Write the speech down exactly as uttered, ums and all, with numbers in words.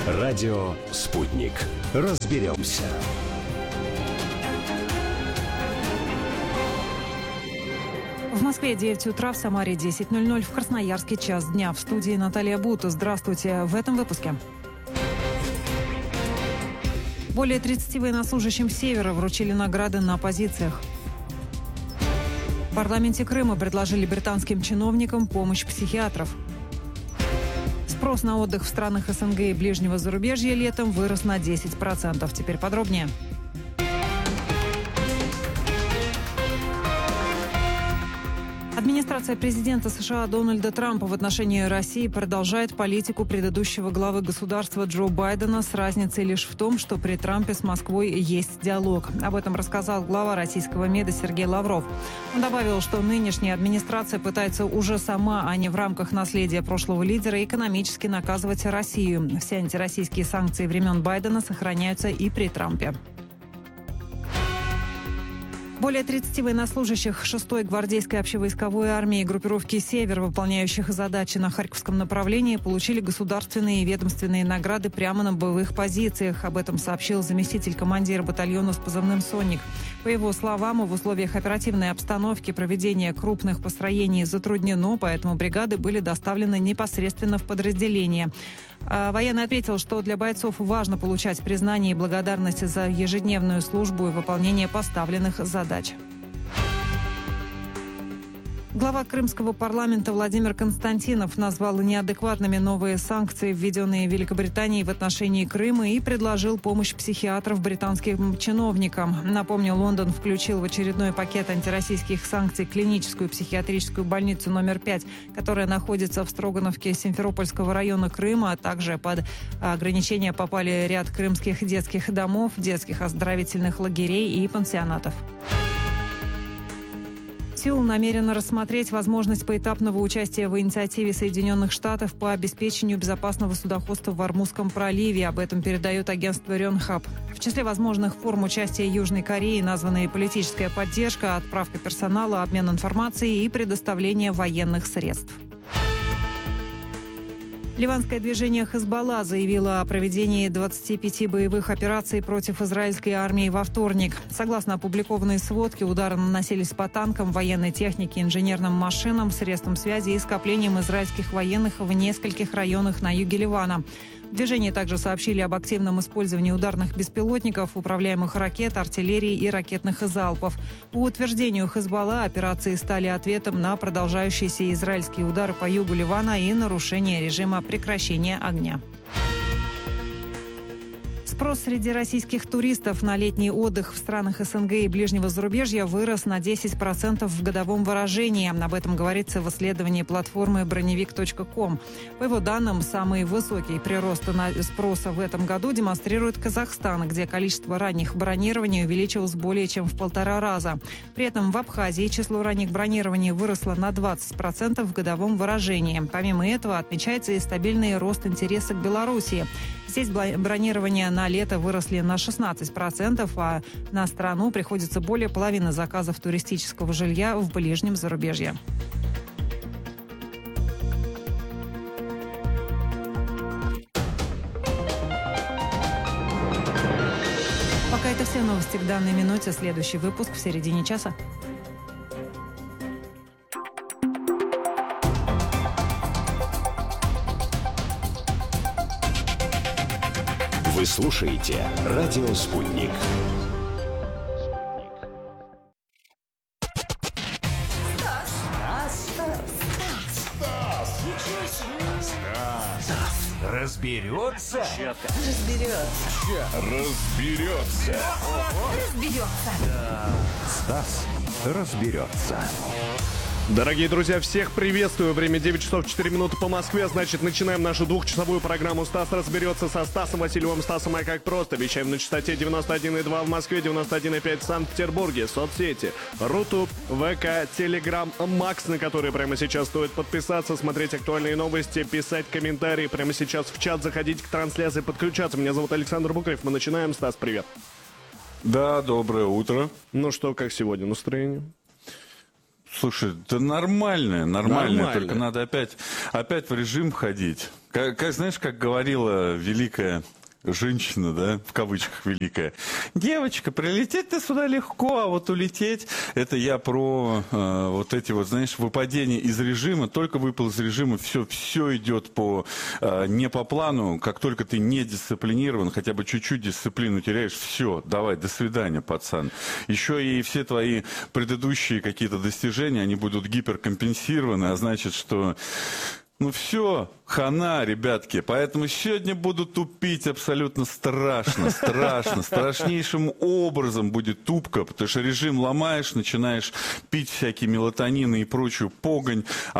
Радио «Спутник». Разберемся. В Москве девять утра, в Самаре десять ноль ноль, в Красноярске час дня. В студии Наталья Бута. Здравствуйте. В этом выпуске. Более тридцати военнослужащим Севера вручили награды на позициях. В парламенте Крыма предложили британским чиновникам помощь психиатров. Спрос на отдых в странах СНГ и ближнего зарубежья летом вырос на десять процентов. Теперь подробнее. Администрация президента США Дональда Трампа в отношении России продолжает политику предыдущего главы государства Джо Байдена с разницей лишь в том, что при Трампе с Москвой есть диалог. Об этом рассказал глава российского МИДа Сергей Лавров. Он добавил, что нынешняя администрация пытается уже сама, а не в рамках наследия прошлого лидера, экономически наказывать Россию. Все антироссийские санкции времен Байдена сохраняются и при Трампе. Более тридцати военнослужащих шестой гвардейской общевойсковой армии и группировки «Север», выполняющих задачи на Харьковском направлении, получили государственные и ведомственные награды прямо на боевых позициях. Об этом сообщил заместитель командира батальона с позывным «Сонник». По его словам, в условиях оперативной обстановки проведение крупных построений затруднено, поэтому бригады были доставлены непосредственно в подразделение. Военный отметил, что для бойцов важно получать признание и благодарность за ежедневную службу и выполнение поставленных задач. Глава крымского парламента Владимир Константинов назвал неадекватными новые санкции, введенные Великобританией в отношении Крыма, и предложил помощь психиатров британским чиновникам. Напомню, Лондон включил в очередной пакет антироссийских санкций клиническую психиатрическую больницу номер пять, которая находится в Строгановке Симферопольского района Крыма, а также под ограничения попали ряд крымских детских домов, детских оздоровительных лагерей и пансионатов. Сеул намерен рассмотреть возможность поэтапного участия в инициативе Соединенных Штатов по обеспечению безопасного судоходства в Ормузском проливе. Об этом передает агентство Рёнхаб. В числе возможных форм участия Южной Кореи названы политическая поддержка, отправка персонала, обмен информацией и предоставление военных средств. Ливанское движение «Хезболла» заявило о проведении двадцати пяти боевых операций против израильской армии во вторник. Согласно опубликованной сводке, удары наносились по танкам, военной технике, инженерным машинам, средствам связи и скоплениям израильских военных в нескольких районах на юге Ливана. В движении также сообщили об активном использовании ударных беспилотников, управляемых ракет, артиллерии и ракетных залпов. По утверждению «Хезболла», операции стали ответом на продолжающиеся израильские удары по югу Ливана и нарушение режима прекращения огня. Спрос среди российских туристов на летний отдых в странах СНГ и ближнего зарубежья вырос на десять процентов в годовом выражении. Об этом говорится в исследовании платформы броневик точка ком. По его данным, самый высокий прирост спроса в этом году демонстрирует Казахстан, где количество ранних бронирований увеличилось более чем в полтора раза. При этом в Абхазии число ранних бронирований выросло на двадцать процентов в годовом выражении. Помимо этого, отмечается и стабильный рост интереса к Белоруссии. Здесь бронирования на лето выросли на шестнадцать процентов, а на страну приходится более половины заказов туристического жилья в ближнем зарубежье. Пока это все новости к данной минуте. Следующий выпуск в середине часа. Вы слушаете «Радио Спутник». Стас! Стас! Стас! Ничего себе! Стас! Разберется? Разберется. Разберется. Разберется. Стас разберется. Дорогие друзья, всех приветствую. Время девять часов четыре минуты по Москве. Значит, начинаем нашу двухчасовую программу «Стас разберется» со Стасом Васильевым. Стасом, а как просто. Вещаем на частоте девяносто один и два в Москве, девяносто один и пять в Санкт-Петербурге. Соцсети Рутуб, ВК, Телеграм, Макс, на которые прямо сейчас стоит подписаться, смотреть актуальные новости, писать комментарии. Прямо сейчас в чат заходить к трансляции, подключаться. Меня зовут Александр Букрев. Мы начинаем. Стас, привет. Да, доброе утро. Ну что, как сегодня настроение? Слушай, это нормальное, нормальное, Нормально. только надо опять, опять в режим входить. Как, как, знаешь, как говорила великая женщина, да, в кавычках великая. Девочка, прилететь ты сюда легко, а вот улететь, это я про э, вот эти вот, знаешь, выпадения из режима. Только выпал из режима, все, все идет по, э, не по плану. Как только ты не дисциплинирован, хотя бы чуть-чуть дисциплину теряешь, все, давай, до свидания, пацан. Еще и все твои предыдущие какие-то достижения, они будут гиперкомпенсированы, а значит, что... Ну все, хана, ребятки. Поэтому сегодня буду тупить абсолютно страшно, страшно. Страшнейшим образом будет тупка, потому что режим ломаешь, начинаешь пить всякие мелатонины и прочую погонь.